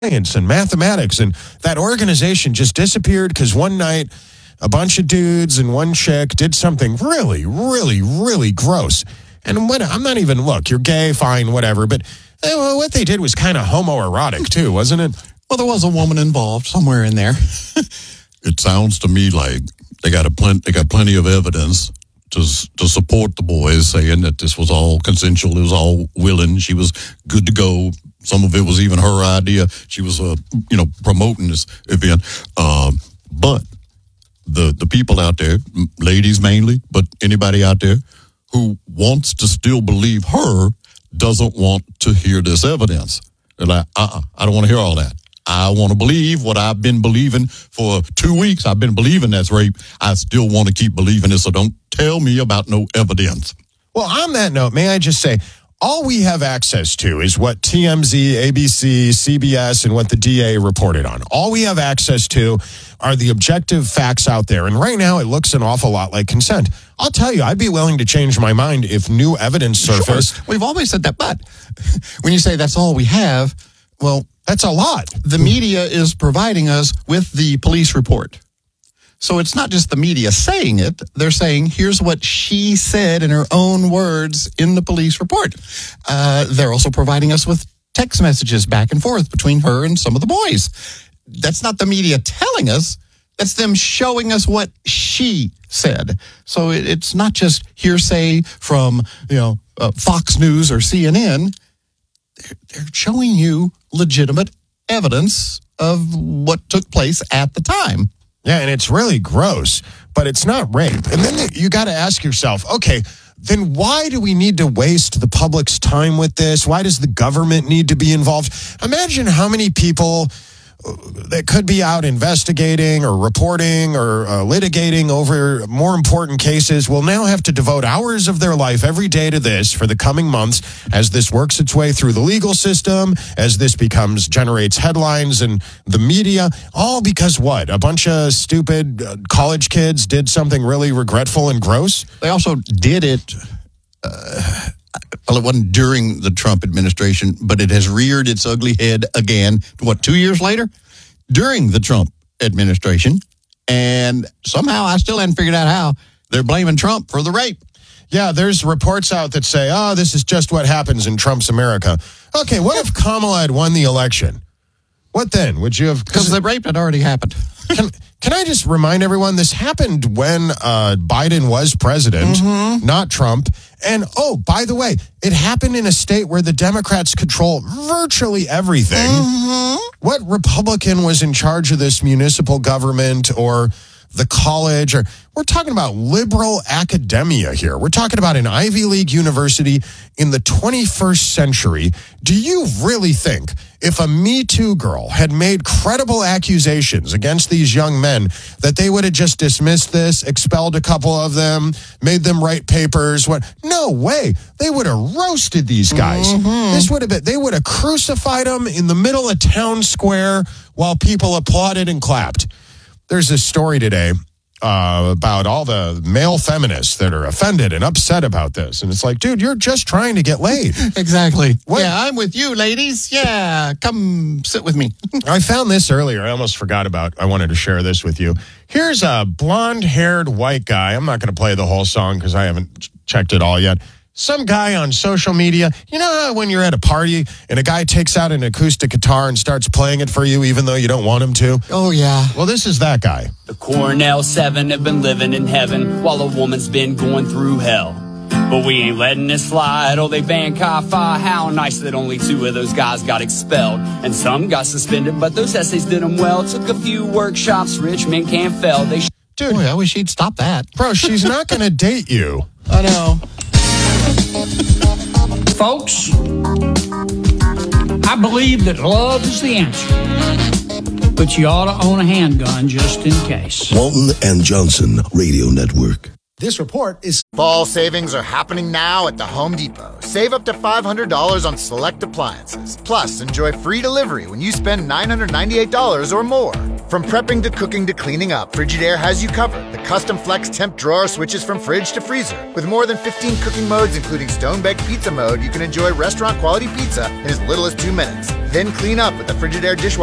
science and mathematics, and that organization just disappeared because one night a bunch of dudes and one chick did something really, really, really gross. And I'm not even, look, you're gay, fine, whatever, but what they did was kind of homoerotic too, wasn't it? Well, there was a woman involved somewhere in there. It sounds to me like they got plenty of evidence to support the boys saying that this was all consensual, it was all willing, she was good to go. Some of it was even her idea. She was, promoting this event. But the people out there, ladies mainly, but anybody out there who wants to still believe her doesn't want to hear this evidence. They're like, I don't want to hear all that. I want to believe what I've been believing for 2 weeks. I've been believing that's rape. I still want to keep believing it, so don't tell me about no evidence. Well, on that note, may I just say, all we have access to is what TMZ, ABC, CBS, and what the DA reported on. All we have access to are the objective facts out there. And right now, it looks an awful lot like consent. I'll tell you, I'd be willing to change my mind if new evidence surfaced. Sure. We've always said that, but when you say that's all we have, well, that's a lot. The media is providing us with the police report. So it's not just the media saying it. They're saying, here's what she said in her own words in the police report. They're also providing us with text messages back and forth between her and some of the boys. That's not the media telling us. That's them showing us what she said. So it's not just hearsay from, Fox News or CNN. They're showing you legitimate evidence of what took place at the time. Yeah, and it's really gross, but it's not rape. And then you got to ask yourself, okay, then why do we need to waste the public's time with this? Why does the government need to be involved? Imagine how many people that could be out investigating or reporting or litigating over more important cases will now have to devote hours of their life every day to this for the coming months as this works its way through the legal system, as this generates headlines and the media, all because what? A bunch of stupid college kids did something really regretful and gross? They also did it... Well, it wasn't during the Trump administration, but it has reared its ugly head again, 2 years later? During the Trump administration. And somehow, I still haven't figured out how, they're blaming Trump for the rape. Yeah, there's reports out that say, this is just what happens in Trump's America. Okay, what if Kamala had won the election? What then? Would you have... Because the rape had already happened. Can I just remind everyone, this happened when Biden was president, not Trump. And, by the way, it happened in a state where the Democrats control virtually everything. What Republican was in charge of this municipal government or the college? We're talking about liberal academia here. We're talking about an Ivy League university in the 21st century. Do you really think if a Me Too girl had made credible accusations against these young men that they would have just dismissed this, expelled a couple of them, made them write papers? No way. They would have roasted these guys. They would have crucified them in the middle of town square while people applauded and clapped. There's this story today about all the male feminists that are offended and upset about this. And it's like, dude, you're just trying to get laid. Exactly. Yeah, I'm with you, ladies. Yeah, come sit with me. I found this earlier. I almost forgot I wanted to share this with you. Here's a blonde-haired white guy. I'm not going to play the whole song because I haven't checked it all yet. Some guy on social media, you know how when you're at a party and a guy takes out an acoustic guitar and starts playing it for you even though you don't want him to? Oh, yeah. Well, this is that guy. The Cornell 7 have been living in heaven while a woman's been going through hell. But we ain't letting it slide. Oh, they banned Chi-Fi. How nice that only 2 of those guys got expelled. And some got suspended, but those essays did them well. Took a few workshops, rich men can't fail. Dude, I wish he'd stop that. Bro, she's not going to date you. I know. Folks, I believe that love is the answer, but you ought to own a handgun just in case. Walton and Johnson Radio Network. This report is... Fall savings are happening now at the Home Depot. Save up to $500 on select appliances. Plus, enjoy free delivery when you spend $998 or more. From prepping to cooking to cleaning up, Frigidaire has you covered. The custom flex temp drawer switches from fridge to freezer. With more than 15 cooking modes, including stone-baked pizza mode, you can enjoy restaurant-quality pizza in as little as 2 minutes. Then clean up with the Frigidaire dishwasher